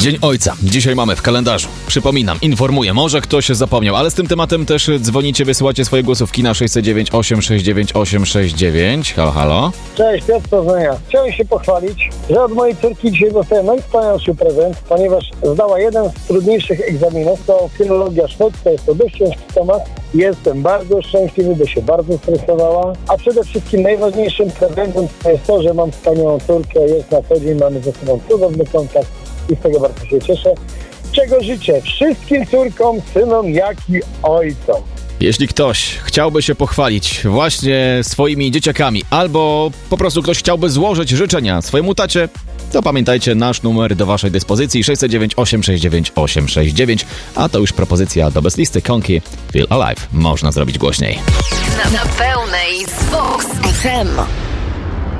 Dzień Ojca. Dzisiaj mamy w kalendarzu. Przypominam, informuję, może ktoś zapomniał, ale z tym tematem też dzwonicie, wysyłacie swoje głosówki na 609 869 869. Halo, halo. Cześć, Piotr Poznania. Chciałem się pochwalić, że od mojej córki dzisiaj dostałem najwspanialszy prezent, ponieważ zdała jeden z trudniejszych egzaminów, to filologia szwedzka, jest to dość ciężki temat. Jestem bardzo szczęśliwy, bo się bardzo stresowała, a przede wszystkim najważniejszym prezentem jest to, że mam wspaniałą córkę, jest na co dzień, mamy ze sobą cudowny kontakt i z tego bardzo się cieszę. Czego życzę wszystkim córkom, synom, jak i ojcom. Jeśli ktoś chciałby się pochwalić właśnie swoimi dzieciakami, albo po prostu ktoś chciałby złożyć życzenia swojemu tacie, to pamiętajcie, nasz numer do waszej dyspozycji 609 869 869, a to już propozycja do bezlisty Konki Feel Alive. Można zrobić głośniej. Na pełnej z Vox FM.